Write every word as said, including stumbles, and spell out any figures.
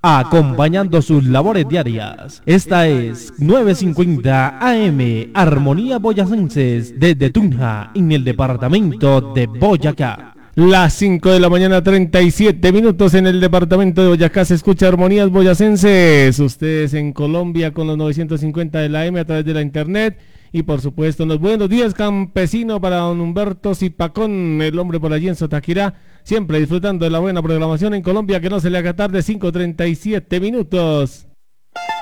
acompañando sus labores diarias. Esta es nueve cincuenta A M, Armonía Boyacenses, desde Tunja, en el departamento de Boyacá. Las cinco de la mañana, treinta y siete minutos en el departamento de Boyacá. Se escucha Armonías Boyacenses. Ustedes en Colombia con los novecientos cincuenta de la A M a través de la internet. Y por supuesto, los buenos días, campesino, para don Humberto Zipacón, el hombre por allí en Sotaquirá. Siempre disfrutando de la buena programación en Colombia, que no se le haga tarde, cinco treinta y siete minutos.